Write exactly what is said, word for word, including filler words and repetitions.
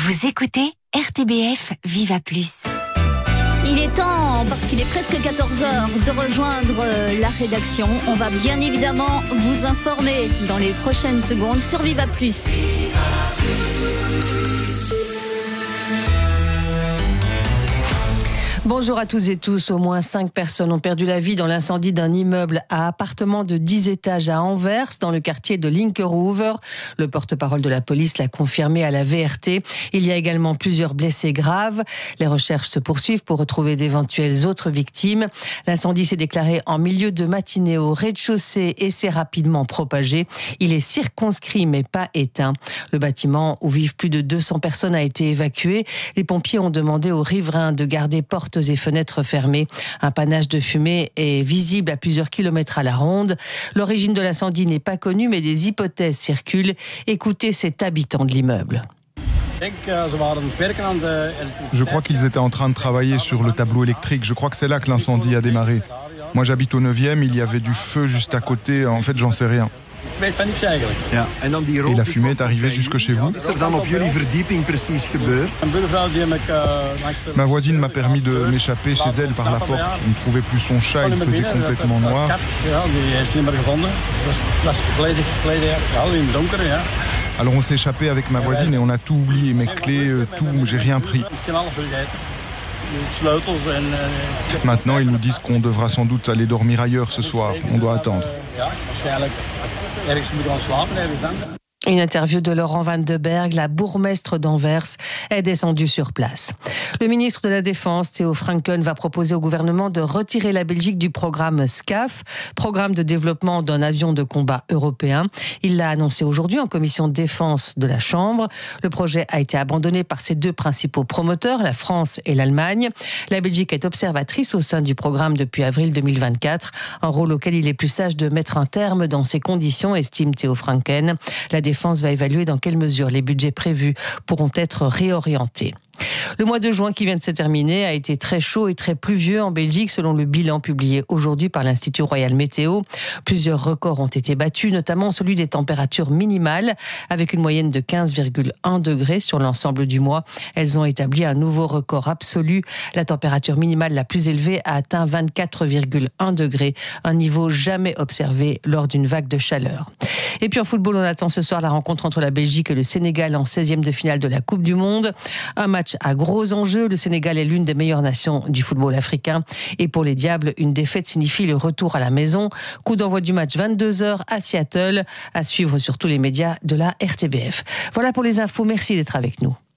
Vous écoutez R T B F Viva Plus. Il est temps, parce qu'il est presque quatorze heures, de rejoindre la rédaction. On va bien évidemment vous informer dans les prochaines secondes sur Viva Plus. Bonjour à toutes et tous. Au moins cinq personnes ont perdu la vie dans l'incendie d'un immeuble à appartements de dix étages à Anvers, dans le quartier de Linkeroever. Le porte-parole de la police l'a confirmé à la V R T. Il y a également plusieurs blessés graves. Les recherches se poursuivent pour retrouver d'éventuelles autres victimes. L'incendie s'est déclaré en milieu de matinée au rez-de-chaussée et s'est rapidement propagé. Il est circonscrit mais pas éteint. Le bâtiment où vivent plus de deux cents personnes a été évacué. Les pompiers ont demandé aux riverains de garder portes et fenêtres fermées. Un panache de fumée est visible à plusieurs kilomètres à la ronde. L'origine de l'incendie n'est pas connue, mais des hypothèses circulent. Écoutez cet habitant de l'immeuble. Je crois qu'ils étaient en train de travailler sur le tableau électrique. Je crois que c'est là que l'incendie a démarré. Moi, j'habite au neuvième, il y avait du feu juste à côté. En fait, j'en sais rien. Et la fumée est arrivée jusque chez vous? Ma voisine m'a permis de m'échapper chez elle par la porte. On ne trouvait plus son chat, il faisait complètement noir. Alors on s'est échappé avec ma voisine et on a tout oublié, mes clés, tout, j'ai rien pris. Maintenant, ils nous disent qu'on devra sans doute aller dormir ailleurs ce soir. On doit attendre. Une interview de Laurent Van de Berg, la bourgmestre d'Anvers, est descendue sur place. Le ministre de la Défense, Theo Franken, va proposer au gouvernement de retirer la Belgique du programme SCAF, programme de développement d'un avion de combat européen. Il l'a annoncé aujourd'hui en commission de défense de la Chambre. Le projet a été abandonné par ses deux principaux promoteurs, la France et l'Allemagne. La Belgique est observatrice au sein du programme depuis avril deux mille vingt-quatre, un rôle auquel il est plus sage de mettre un terme dans ces conditions, estime Theo Franken. La Défense va évaluer dans quelle mesure les budgets prévus pourront être réorientés. Le mois de juin qui vient de se terminer a été très chaud et très pluvieux en Belgique selon le bilan publié aujourd'hui par l'Institut Royal Météo. Plusieurs records ont été battus, notamment celui des températures minimales avec une moyenne de quinze virgule un degrés sur l'ensemble du mois. Elles ont établi un nouveau record absolu. La température minimale la plus élevée a atteint vingt-quatre virgule un degrés, un niveau jamais observé lors d'une vague de chaleur. Et puis en football, on attend ce soir la rencontre entre la Belgique et le Sénégal en seizième de finale de la Coupe du Monde. Un match à gros enjeux. Le Sénégal est l'une des meilleures nations du football africain. Et pour les Diables, une défaite signifie le retour à la maison. Coup d'envoi du match vingt-deux heures à Seattle, à suivre sur tous les médias de la R T B F. Voilà pour les infos. Merci d'être avec nous.